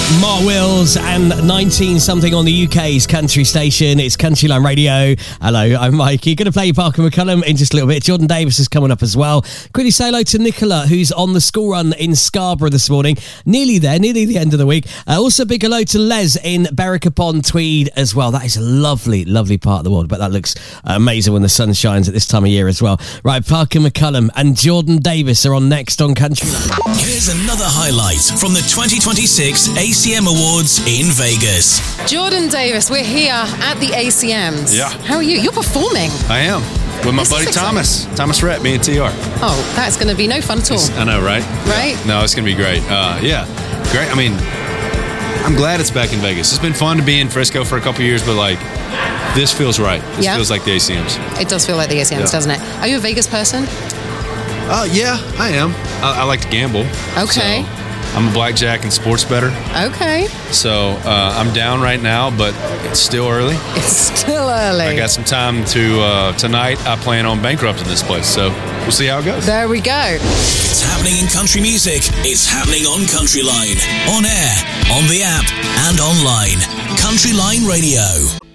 Mark Wills and 19 something on the UK's country station. It's Country Line Radio. Hello, I'm Mikey. Going to play Parker McCullum in just a little bit. Jordan Davis is coming up as well. Quickly say hello to Nicola, who's on the school run in Scarborough this morning. Nearly there, nearly the end of the week. Also, big hello to Les in Berwick-upon Tweed as well. That is a lovely, lovely part of the world, but that looks amazing when the sun shines at this time of year as well. Right, Parker McCullum and Jordan Davis are on next on Country Line. Here's another highlight from the 2026 ACM Awards in Vegas. Jordan Davis, we're here at the ACMs. Yeah. How are you? You're performing. I am. With my buddy Thomas Rhett, me and TR. Oh, that's going to be no fun at all. I know, right? Right? Yeah. No, it's going to be great. Yeah, great. I mean, I'm glad it's back in Vegas. It's been fun to be in Frisco for a couple years, but like, this feels right. This feels like the ACMs. It does feel like the ACMs, doesn't it? Are you a Vegas person? Yeah, I am. I like to gamble. Okay. So I'm a blackjack and sports bettor. Okay. So I'm down right now, but it's still early. It's still early. I got some time to, tonight I plan on bankrupting this place, so we'll see how it goes. There we go. It's happening in country music. It's happening on Country Line. On air, on the app, and online. Country Line Radio.